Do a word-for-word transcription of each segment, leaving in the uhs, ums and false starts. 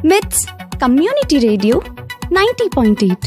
మిట్స్ community radio ninety point eight.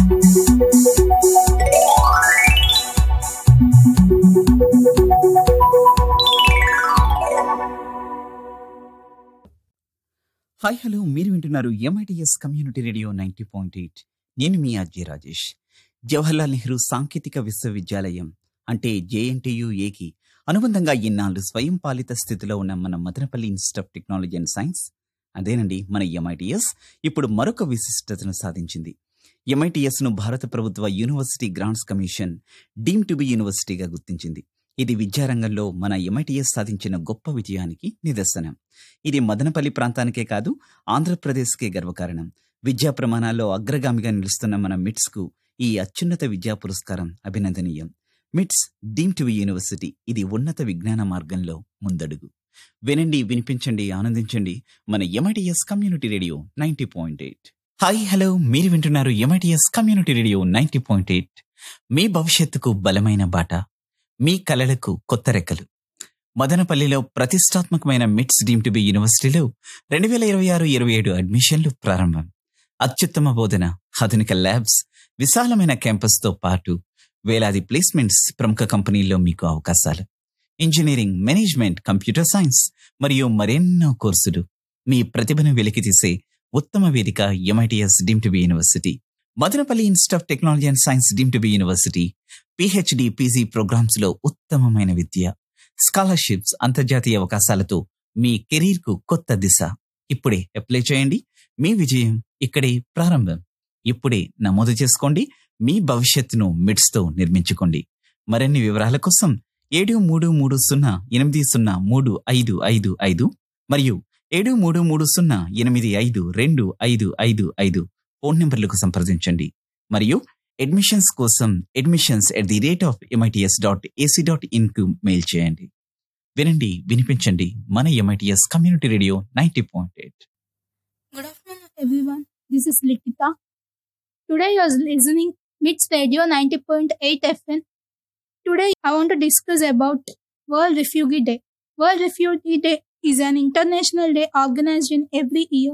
Hi hello, మీరు వింటున్నారు MITS community radio ninety point eight. నేను మీ అజయ్ రాజేష్. జవహర్లాల్ నెహ్రూ సాంకేతిక విశ్వవిద్యాలయం అంటే జేఎన్టీయుఏకి అనుబంధంగా ఇన్నాళ్ళు స్వయం పాలిత స్థితిలో ఉన్న మన Madanapalle institute of technology and science, అదేనండి మన ఎంఐటిఎస్, ఇప్పుడు మరొక విశిష్టతను సాధించింది. ఎంఐటిఎస్ను భారత ప్రభుత్వ university grants commission deem to be యూనివర్సిటీగా గుర్తించింది. ఇది విద్యారంగంలో మన ఎంఐటిఎస్ సాధించిన గొప్ప విజయానికి నిదర్శనం. ఇది మదనపల్లి ప్రాంతానికే కాదు, ఆంధ్రప్రదేశ్కే గర్వకారణం. విద్యా ప్రమాణాల్లో అగ్రగామిగా నిలుస్తున్న మన మిట్స్కు ఈ అత్యున్నత విద్యా పురస్కారం అభినందనీయం. మిట్స్ డీమ్ టు బి యూనివర్సిటీ, ఇది ఉన్నత విజ్ఞాన మార్గంలో ముందడుగు. వినండి, వినిపించండి, ఆనందించండి మన MITS community radio ninety point eight. Hi hello, మీరు వింటున్నారు MITS community radio ninety point eight. మీ భవిష్యత్తుకు బలమైన బాట, మీ కలలకు కొత్త రెక్కలు. మదనపల్లిలో ప్రతిష్టాత్మకమైన మిట్స్ డీమ్ టు బి యూనివర్సిటీలో రెండు వేల ఇరవై ఆరు ఇరవై ఏడు అడ్మిషన్లు ప్రారంభం. అత్యుత్తమ బోధన, ఆధునిక ల్యాబ్స్, విశాలమైన క్యాంపస్తో పాటు వేలాది ప్లేస్మెంట్స్, ప్రముఖ కంపెనీల్లో మీకు అవకాశాలు. ఇంజనీరింగ్, మేనేజ్మెంట్, కంప్యూటర్ సైన్స్ మరియు మరెన్నో కోర్సులు. మీ ప్రతిభను వెలికితీసే ఉత్తమ వేదిక MITS deem to be university. Madanapalle institute of technology and science deem to be university. PhD, PG programmes లో ఉత్తమమైన విద్య, స్కాలర్షిప్స్, అంతర్జాతీయ అవకాశాలతో మీ కెరీర్ కు కొత్త దిశ. ఇప్పుడే అప్లై చేయండి. మీ విజయం ఇక్కడే ప్రారంభం. ఇప్పుడే నమోదు చేసుకోండి. మీ భవిష్యత్తును మిట్స్ తో నిర్మించుకోండి. మరిన్ని వివరాల కోసం ఏడు మూడు మూడు సున్నా ఎనిమిది సున్నా మూడు ఐదు ఐదు ఐదు మరియు ఏడు మూడు మూడు సున్నా ఎనిమిది ఐదు రెండు ఐదు ఐదు ఐదు ఫోన్ నెంబర్లకు సంప్రదించండి. మరియు అడ్మిషన్స్ కోసం admissions at the rate of MITS dot AC dot in కు మెయిల్ చేయండి. వినండి, వినిపించండి మన MITS community radio ninety point eight. Good afternoon, everyone. This is Likita. Today you are listening Mits Radio ninety point eight F M. Today I want to discuss about World Refugee Day. World Refugee Day is an international day organized in every year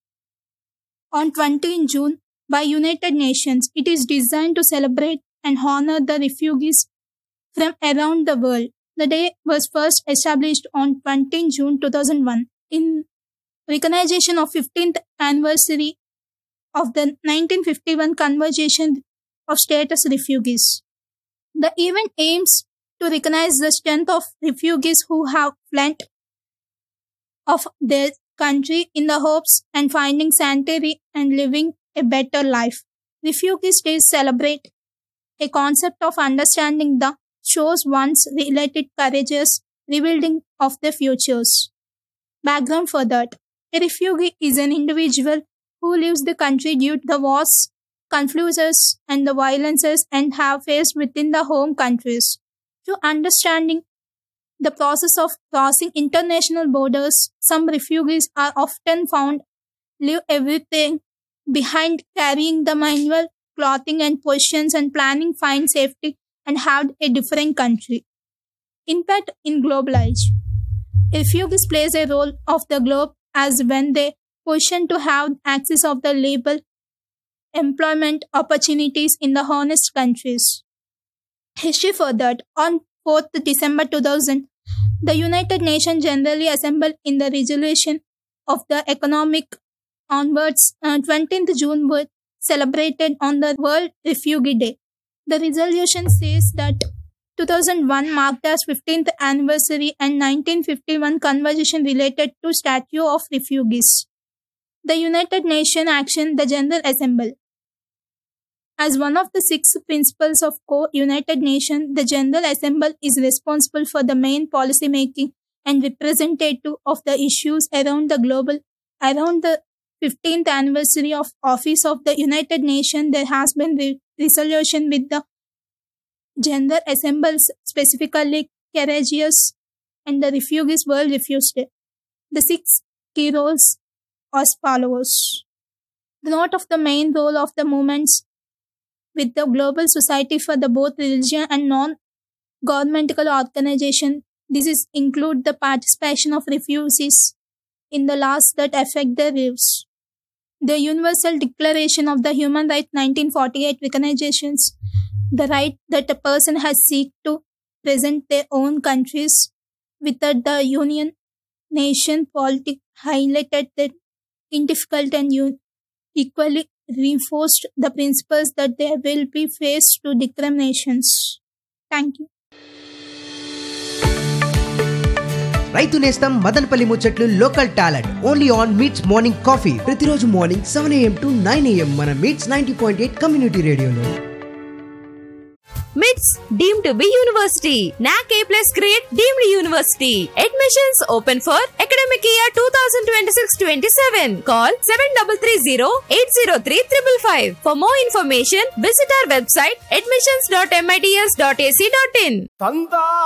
on twentieth June by United Nations. It is designed to celebrate and honor the refugees from around the world. The day was first established on twentieth June two thousand one in recognition of fifteenth anniversary of the nineteen fifty-one Convention of Status Refugees. The event aims to recognize the strength of refugees who have fled of their country in the hopes and finding sanctuary and living a better life. Refugees Day celebrate a concept of understanding the shows one's related courageous rebuilding of their futures. Background for that. A refugee is an individual who leaves the country due to the wars, conflicts, and the violences and have faced within the home countries. To understanding the process of crossing international borders, some refugees are often found leave everything behind, carrying the manual, clothing and possessions, and planning find safety and have a different country. Impact in global age. Refugees plays a role of the globe as when they position to have access of the labor employment opportunities in the honest countries. History for that. On fourth December two thousand, the United Nations General Assembly in the resolution of the economic onwards, uh, twentieth June was celebrated on the World Refugee Day. The resolution says that two thousand one marked as fifteenth anniversary and nineteen fifty-one conversation related to statue of refugees. The United Nations Action, the General Assembly. As one of the six principles of Co-United Nations, the General Assembly is responsible for the main policy making and representative of the issues around the global. Around the fifteenth anniversary of Office of the United Nations, there has been re- resolution with the General Assembly, specifically courageous and the Refugees World Refugee Day. The six key roles as follows. The note of the main role of the movements with the global society for the both religion and non-governmental organization. This is include the participation of refugees in the laws that affect their lives. The Universal Declaration of the Human Rights nineteen forty-eight recognizes the right that a person has seek to present their own countries without the Union nation politics highlighted that in difficult and un- equally reinforced the principles that there will be faced to discriminations. Thank you. రైతు నేస్తం మదనపల్లి ముచ్చట్లు local talent only on meets morning coffee ప్రతిరోజు morning seven AM to nine AM మన meets ninety point eight community రేడియోలో. మిట్స్ deemed to be university నాక్ ఏ plus grade deemed university admissions open for academic year two thousand twenty six twenty seven call seven double three zero eight zero three triple five for more information visit our website admissions dot MITS dot AC dot in.